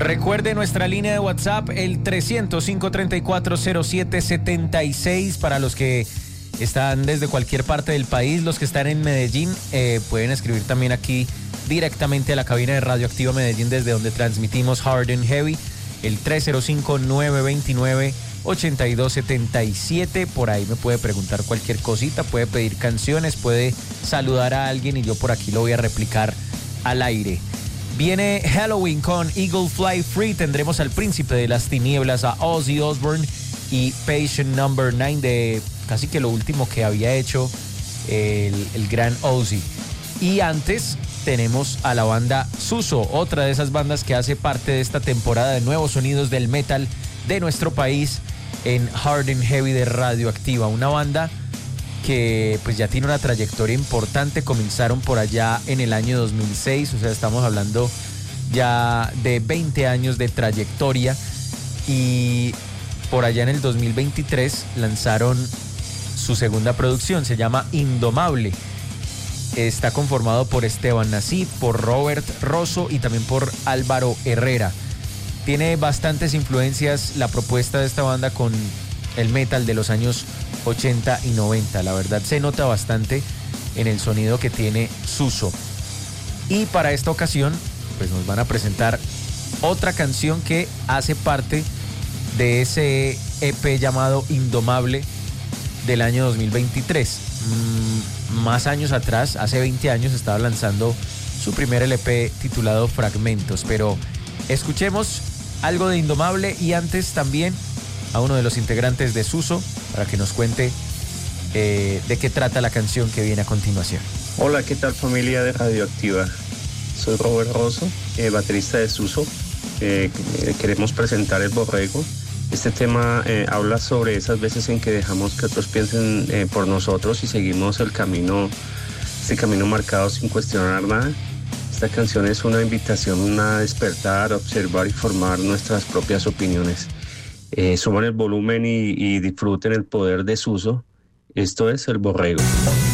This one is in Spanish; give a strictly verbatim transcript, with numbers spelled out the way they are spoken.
Recuerde nuestra línea de WhatsApp, el trescientos, cinco treinta y cuatro, cero siete setenta y seis, para los que están desde cualquier parte del país. Los que están en Medellín eh, pueden escribir también aquí directamente a la cabina de Radioactiva Medellín, desde donde transmitimos Hard and Heavy, el tres cero cinco, nueve dos nueve, ocho dos siete siete. Por ahí me puede preguntar cualquier cosita, puede pedir canciones, puede saludar a alguien y yo por aquí lo voy a replicar al aire. Viene Halloween con Eagle Fly Free. Tendremos al Príncipe de las Tinieblas, a Ozzy Osbourne, y Patient Number nueve, de casi que lo último que había hecho el, el gran Ozzy. Y antes tenemos a la banda Suso, otra de esas bandas que hace parte de esta temporada de nuevos sonidos del metal de nuestro país en Hard and Heavy de Radioactiva. Una banda que pues ya tiene una trayectoria importante. Comenzaron por allá en el año dos mil seis, o sea, estamos hablando ya de veinte años de trayectoria, y por allá en el dos mil veintitrés lanzaron su segunda producción, se llama Indomable. Está conformado por Esteban Nasif, por Robert Rosso y también por Álvaro Herrera. Tiene bastantes influencias la propuesta de esta banda con el metal de los años ochenta y noventa. La verdad se nota bastante en el sonido que tiene Suso. Y para esta ocasión pues nos van a presentar otra canción que hace parte de ese E P llamado Indomable del año dos mil veintitrés. Mm, más años atrás, hace veinte años, estaba lanzando su primer L P titulado Fragmentos. Pero escuchemos algo de Indomable y antes también a uno de los integrantes de Suso para que nos cuente eh, de qué trata la canción que viene a continuación. Hola, ¿qué tal, familia de Radioactiva? Soy Robert Rosso, eh, baterista de Suso. Eh, queremos presentar El Borrego. Este tema eh, habla sobre esas veces en que dejamos que otros piensen eh, por nosotros y seguimos el camino, este camino marcado sin cuestionar nada. Esta canción es una invitación a despertar, observar y formar nuestras propias opiniones. Eh, suban el volumen y, y disfruten el poder de Suso. Esto es El Borrego.